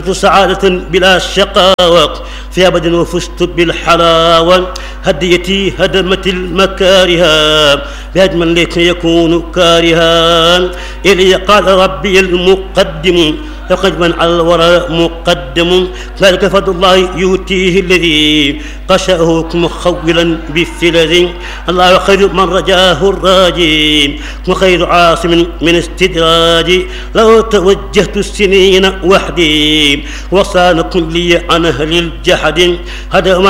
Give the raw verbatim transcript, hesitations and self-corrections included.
سعادة بلا شقاوة في أبد وفزت بالحلاوة. هديتي هدمت المكارها بهدم ليس يكون كارها. إلي قال ربي المقدم فقد من على الورى مقدم. ذلك فضل الله يؤتيه الذي قشأه مخولا بالفلذ. الله خير من رجاه الراجي وخير عاصم من استدراج. لو توجهت السنين وحدي وصان كلي عن أهل الجحد هذا